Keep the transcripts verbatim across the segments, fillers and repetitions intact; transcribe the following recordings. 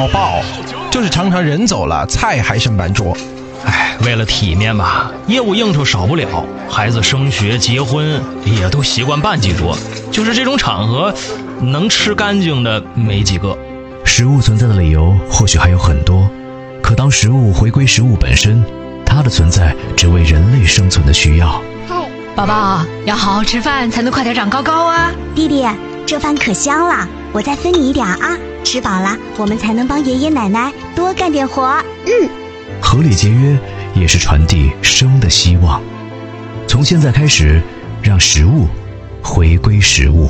好爆，就是常常人走了，菜还剩半桌。 哎，为了体面吧，业务应酬少不了，孩子升学结婚也都习惯办几桌，就是这种场合能吃干净的没几个。 食物存在的理由或许还有很多，可当食物回归食物本身，它的存在只为人类生存的需要。 宝宝要好好吃饭，才能快点长高高啊！ 弟弟，这饭可香了，我再分你一点啊！吃饱了，我们才能帮爷爷奶奶多干点活。嗯。 合理节约也是传递生的希望。从现在开始，让食物回归食物。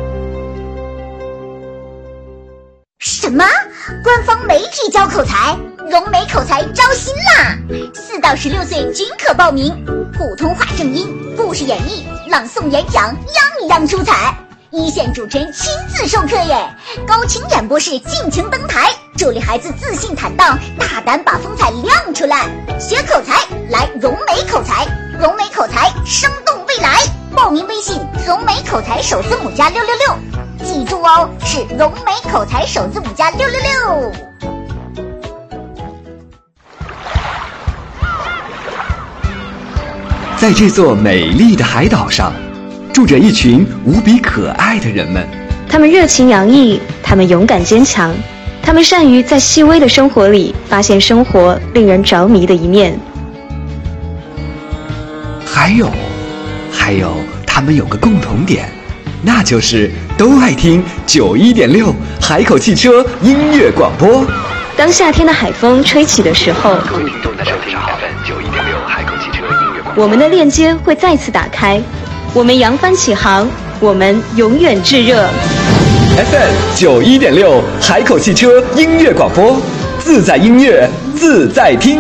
什么？官方媒体教口才，融美口才招新啦！四到十六岁均可报名，普通话正音、故事演绎、朗诵演讲，样样出彩。一线主持人亲自授课耶，高清演播室尽情登台，助力孩子自信坦荡，大胆把风采亮出来。学口才，来融美口才，融美口才，生动未来。报名微信融美口才首字母加六六六，记住哦，是融美口才首字母加六六六。 在这座美丽的海岛上，住着一群无比可爱的人们。 他们热情洋溢，他们勇敢坚强，他们善于在细微的生活里发现生活令人着迷的一面。 还有，还有，他们有个共同点，那就是都爱听九一点六海口汽车音乐广播。 当夏天的海风吹起的时候， 各位听众，大家好 ，F M 九一点六海口汽车音乐广播。 我们的链接会再次打开，我们扬帆起航，我们永远炙热。 F M 九一点六海口汽车音乐广播，自在音乐，自在听。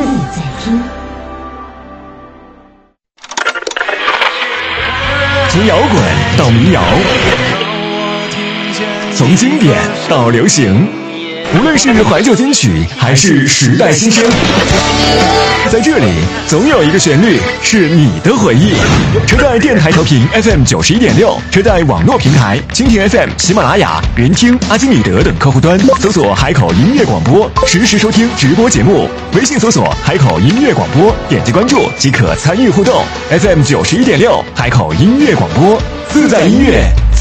从摇滚到民谣，从经典到流行，无论是怀旧金曲还是时代新声，在这里总有一个旋律是你的回忆。车贷电台调频 F M 九十一点六，车贷网络平台蜻蜓 F M、喜马拉雅、云听、阿基米德等客户端搜索海口音乐广播，实时收听直播节目。微信搜索海口音乐广播，点击关注即可参与互动。F M 九十一点六，海口音乐广播，自在音乐，